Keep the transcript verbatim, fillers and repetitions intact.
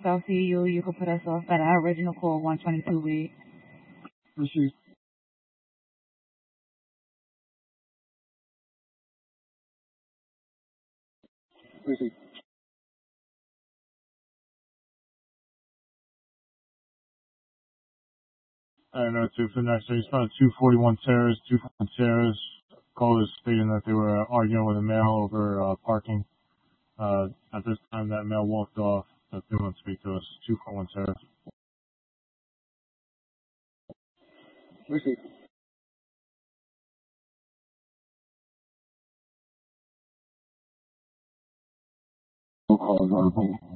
I'll see you. You can put us off at our original call, one twenty-two Wade. Receive. Receive. I don't know, too, for the next day. It's found two forty-one Terrace, two forty-one Terrace. Callers stating that they were uh, arguing with a male over uh, parking. Uh, at this time, that male walked off. That they want to speak to us. two forty-one Terrace. Receive. No calls are